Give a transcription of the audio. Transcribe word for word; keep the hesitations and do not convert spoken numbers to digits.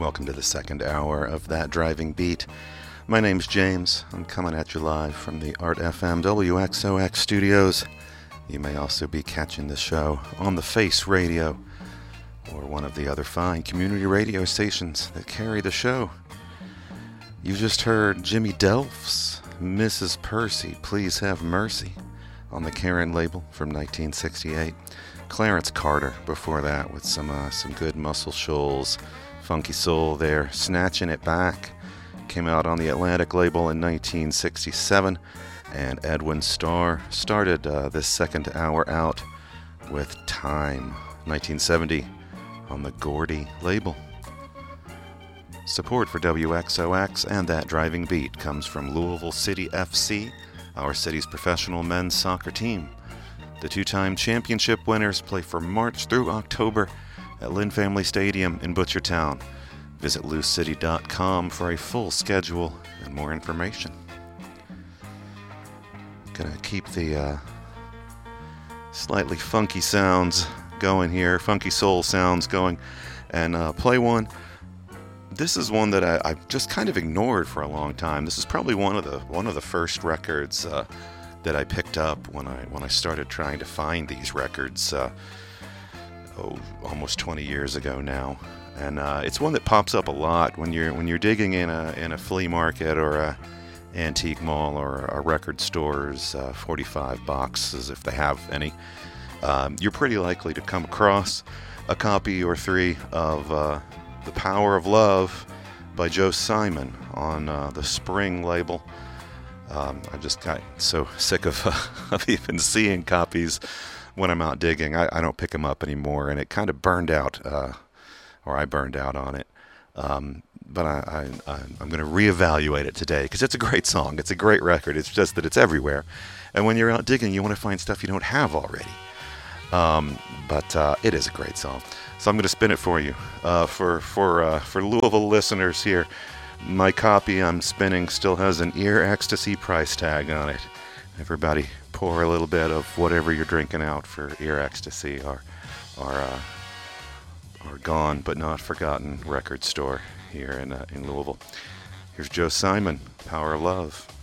welcome to the second hour of That Driving Beat. My name's James. I'm coming at you live from the Art F M W X O X studios. You may also be catching the show on the Face Radio or one of the other fine community radio stations that carry the show. You just heard Jimmy Delf's Missus Percy, Please Have Mercy on the Karen label from nineteen sixty-eight. Clarence Carter before that with some uh, some good Muscle Shoals funky soul there. Snatching It Back came out on the Atlantic label in nineteen sixty-seven, and Edwin Starr started uh, this second hour out with Time, nineteen seventy, on the Gordy label. Support for W X O X and That Driving Beat comes from Louisville City F C, our city's professional men's soccer team. The two-time championship winners play from March through October at Lynn Family Stadium in Butchertown. Visit loose city dot com for a full schedule and more information. Gonna keep the uh, slightly funky sounds going here, funky soul sounds going, and uh, play one. This is one that I, I've just kind of ignored for a long time. This is probably one of the one of the first records uh, that I picked up when I when I started trying to find these records. Uh, oh, almost twenty years ago now, and uh, it's one that pops up a lot when you're when you're digging in a in a flea market or a antique mall or a record store's uh, forty-five boxes, if they have any. Um, you're pretty likely to come across a copy or three of uh, The Power of Love by Joe Simon on uh, the Spring label. Um, I just got so sick of, uh, of even seeing copies when I'm out digging. I, I don't pick them up anymore, and it kind of burned out, uh, or I burned out on it. Um, but I, I, I'm going to reevaluate it today because it's a great song. It's a great record. It's just that it's everywhere. And when you're out digging, you want to find stuff you don't have already. Um, but uh, it is a great song. So I'm going to spin it for you. Uh, for for uh, for Louisville listeners here, my copy I'm spinning still has an Ear Ecstasy price tag on it. Everybody pour a little bit of whatever you're drinking out for Ear Ecstasy, our, our, uh, our gone but not forgotten record store here in, uh, in Louisville. Here's Joe Simon, Power of Love.